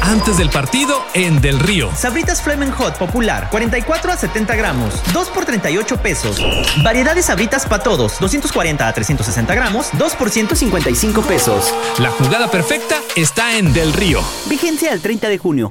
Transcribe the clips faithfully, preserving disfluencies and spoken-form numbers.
antes del partido en Del Río. Sabritas Flamin' Hot Popular, cuarenta y cuatro a setenta gramos, dos por treinta y ocho pesos. Variedad de Sabritas para todos, doscientos cuarenta a trescientos sesenta gramos, dos por ciento cincuenta y cinco pesos. La jugada perfecta está en Del Río. Vigencia el treinta de junio.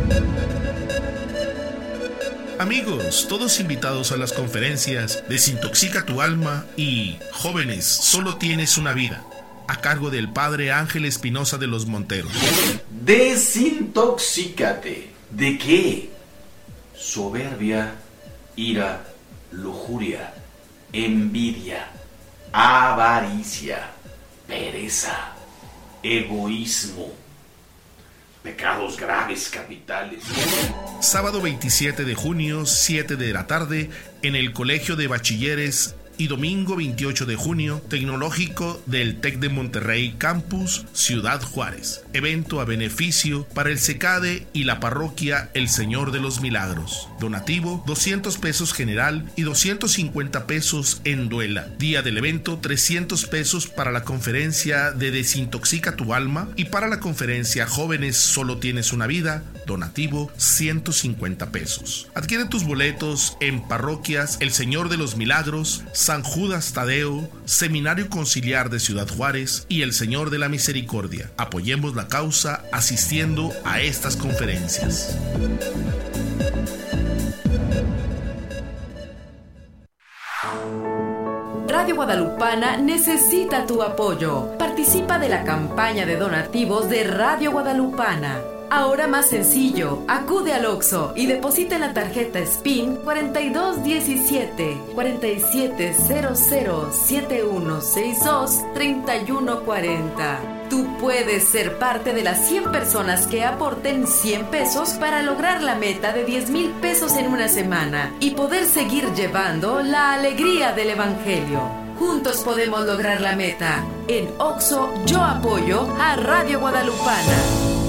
Amigos, todos invitados a las conferencias Desintoxica tu alma y Jóvenes, solo tienes una vida, a cargo del padre Ángel Espinosa de los Monteros. Desintoxícate. ¿De qué? Soberbia, ira, lujuria, envidia, avaricia, pereza, egoísmo, pecados graves capitales. Sábado veintisiete de junio, siete de la tarde, en el Colegio de Bachilleres, y domingo veintiocho de junio, Tecnológico del TEC de Monterrey Campus, Ciudad Juárez. Evento a beneficio para el SECADE y la parroquia El Señor de los Milagros. Donativo, doscientos pesos general y doscientos cincuenta pesos en duela. Día del evento, trescientos pesos para la conferencia de Desintoxica tu alma y para la conferencia Jóvenes, solo tienes una vida. Donativo, ciento cincuenta pesos. Adquiere tus boletos en parroquias El Señor de los Milagros, San Judas Tadeo, Seminario Conciliar de Ciudad Juárez y El Señor de la Misericordia. Apoyemos la causa asistiendo a estas conferencias. Radio Guadalupana necesita tu apoyo. Participa de la campaña de donativos de Radio Guadalupana. Ahora más sencillo, acude al Oxxo y deposita en la tarjeta S P I N cuarenta y dos diecisiete, cuarenta y siete cero cero, siete uno seis dos, treinta y uno cuarenta. Tú puedes ser parte de las cien personas que aporten cien pesos para lograr la meta de diez mil pesos en una semana y poder seguir llevando la alegría del Evangelio. Juntos podemos lograr la meta. En Oxxo yo apoyo a Radio Guadalupana.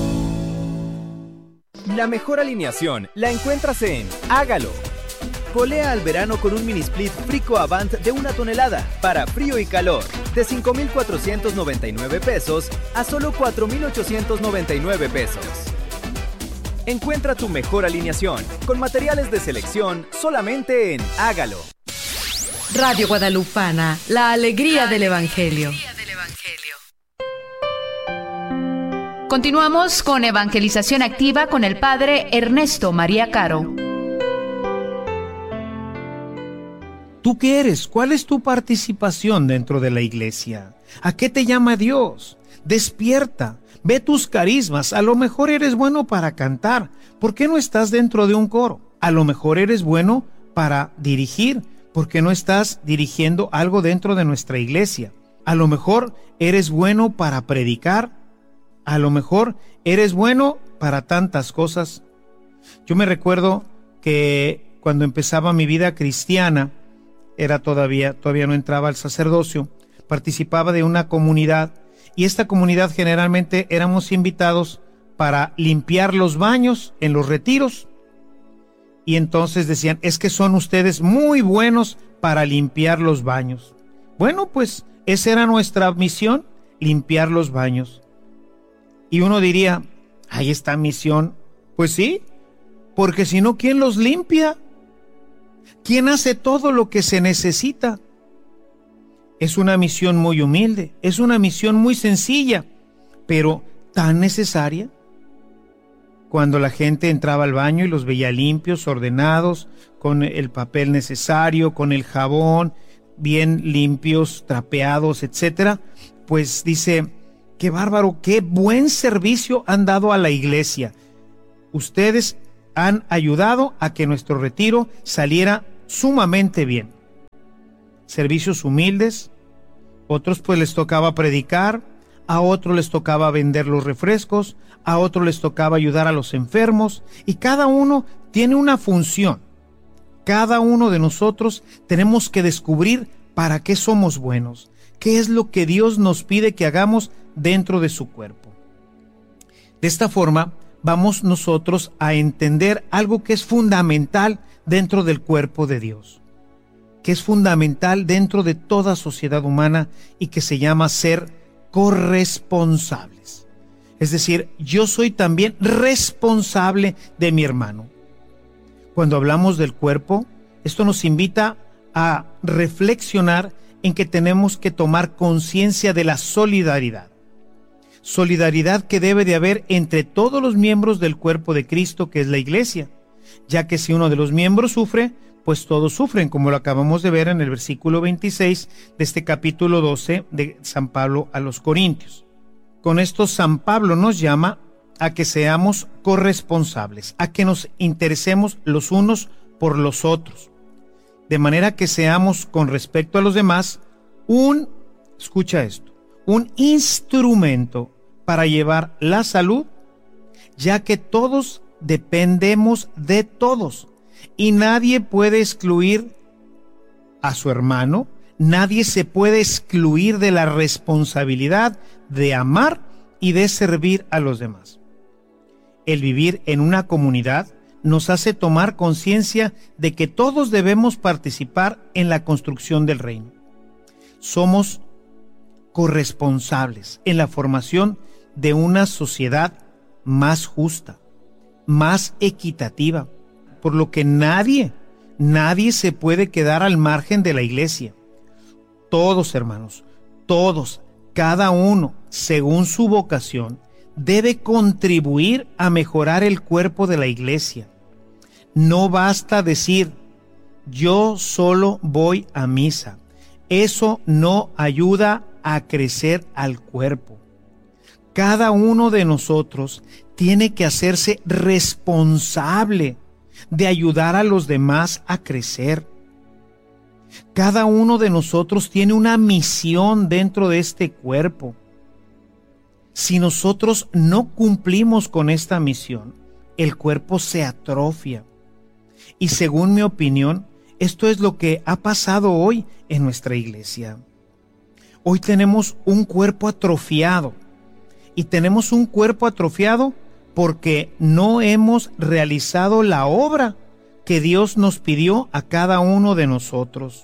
La mejor alineación la encuentras en Hágalo. Colea al verano con un mini split Frico Avant de una tonelada para frío y calor de cinco mil cuatrocientos noventa y nueve pesos a solo cuatro mil ochocientos noventa y nueve pesos. Encuentra tu mejor alineación con materiales de selección solamente en Hágalo. Radio Guadalupana, la alegría del Evangelio. Continuamos con Evangelización Activa con el Padre Ernesto María Caro. ¿Tú qué eres? ¿Cuál es tu participación dentro de la iglesia? ¿A qué te llama Dios? Despierta, ve tus carismas. A lo mejor eres bueno para cantar. ¿Por qué no estás dentro de un coro? A lo mejor eres bueno para dirigir. ¿Por qué no estás dirigiendo algo dentro de nuestra iglesia? A lo mejor eres bueno para predicar. A lo mejor eres bueno para tantas cosas. Yo me recuerdo que cuando empezaba mi vida cristiana, era todavía, todavía no entraba al sacerdocio, participaba de una comunidad y esta comunidad generalmente éramos invitados para limpiar los baños en los retiros. Y entonces decían, es que son ustedes muy buenos para limpiar los baños. Bueno, pues esa era nuestra misión, limpiar los baños. Y uno diría, ahí está misión. Pues sí, porque si no, ¿quién los limpia? ¿Quién hace todo lo que se necesita? Es una misión muy humilde, es una misión muy sencilla, pero tan necesaria. Cuando la gente entraba al baño y los veía limpios, ordenados, con el papel necesario, con el jabón, bien limpios, trapeados, etcétera, pues dice, qué bárbaro, qué buen servicio han dado a la iglesia. Ustedes han ayudado a que nuestro retiro saliera sumamente bien. Servicios humildes, otros pues les tocaba predicar, a otros les tocaba vender los refrescos, a otros les tocaba ayudar a los enfermos, y cada uno tiene una función. Cada uno de nosotros tenemos que descubrir para qué somos buenos, qué es lo que Dios nos pide que hagamos dentro de su cuerpo. De esta forma, vamos nosotros a entender algo que es fundamental dentro del cuerpo de Dios, que es fundamental dentro de toda sociedad humana y que se llama ser corresponsables. Es decir, yo soy también responsable de mi hermano. Cuando hablamos del cuerpo, esto nos invita a reflexionar en que tenemos que tomar conciencia de la solidaridad. Solidaridad que debe de haber entre todos los miembros del cuerpo de Cristo, que es la iglesia, ya que si uno de los miembros sufre, pues todos sufren, como lo acabamos de ver en el versículo veintiséis de este capítulo doce de San Pablo a los Corintios. Con esto San Pablo nos llama a que seamos corresponsables, a que nos interesemos los unos por los otros, de manera que seamos, con respecto a los demás, un, escucha esto, un instrumento para llevar la salud, ya que todos dependemos de todos y nadie puede excluir a su hermano, nadie se puede excluir de la responsabilidad de amar y de servir a los demás. El vivir en una comunidad nos hace tomar conciencia de que todos debemos participar en la construcción del reino. Somos corresponsables en la formación de una sociedad más justa, más equitativa, por lo que nadie, nadie se puede quedar al margen de la iglesia. Todos, hermanos, todos, cada uno, según su vocación, debe contribuir a mejorar el cuerpo de la iglesia. No basta decir, yo solo voy a misa. Eso no ayuda a crecer al cuerpo. Cada uno de nosotros tiene que hacerse responsable de ayudar a los demás a crecer. Cada uno de nosotros tiene una misión dentro de este cuerpo. Si nosotros no cumplimos con esta misión, el cuerpo se atrofia. Y según mi opinión, esto es lo que ha pasado hoy en nuestra iglesia. Hoy tenemos un cuerpo atrofiado. Y tenemos un cuerpo atrofiado porque no hemos realizado la obra que Dios nos pidió a cada uno de nosotros.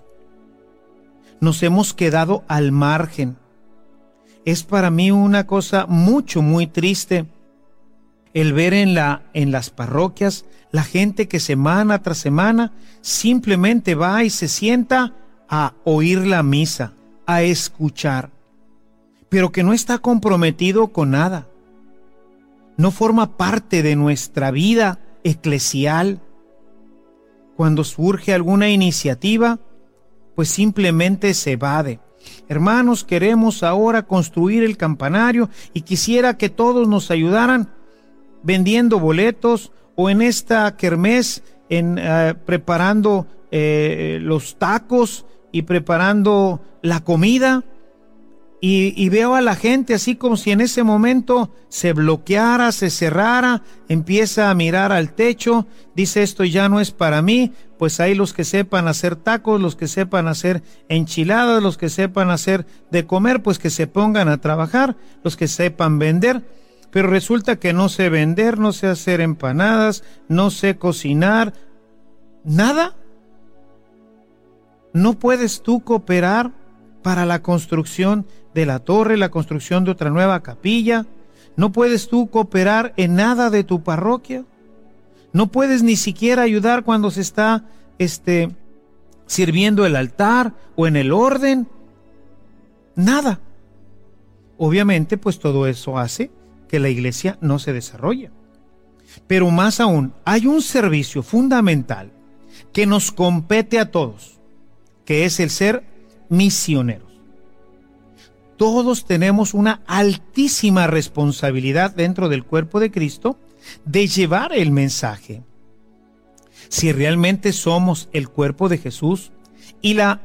Nos hemos quedado al margen. Es para mí una cosa mucho, muy triste el ver en, la, en las parroquias la gente que semana tras semana simplemente va y se sienta a oír la misa, a escuchar, pero que no está comprometido con nada. No forma parte de nuestra vida eclesial. Cuando surge alguna iniciativa, pues simplemente se evade. Hermanos, queremos ahora construir el campanario y quisiera que todos nos ayudaran vendiendo boletos o en esta kermés en, uh, preparando eh, los tacos y preparando la comida. Y, y veo a la gente así como si en ese momento se bloqueara, se cerrara, empieza a mirar al techo, dice esto ya no es para mí, pues hay los que sepan hacer tacos, los que sepan hacer enchiladas, los que sepan hacer de comer, pues que se pongan a trabajar, los que sepan vender, pero resulta que no sé vender, no sé hacer empanadas, no sé cocinar, nada. ¿No puedes tú cooperar para la construcción de la torre, la construcción de otra nueva capilla? ¿No puedes tú cooperar en nada de tu parroquia? ¿No puedes ni siquiera ayudar cuando se está este, sirviendo el altar o en el orden? Nada. Obviamente, pues todo eso hace que la iglesia no se desarrolle. Pero más aún, hay un servicio fundamental que nos compete a todos, que es el ser misioneros. Todos tenemos una altísima responsabilidad dentro del cuerpo de Cristo de llevar el mensaje. Si realmente somos el cuerpo de Jesús y la